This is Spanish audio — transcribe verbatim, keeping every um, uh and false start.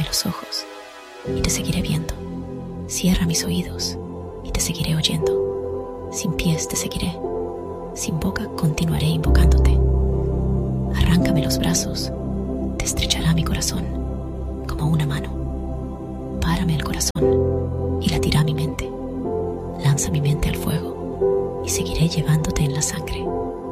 los ojos y te seguiré viendo. Cierra mis oídos y te seguiré oyendo. Sin pies te seguiré. Sin boca continuaré invocándote. Arráncame los brazos, te estrechará mi corazón como una mano. Párame el corazón y latirá mi mente. Lanza mi mente al fuego y seguiré llevándote en la sangre.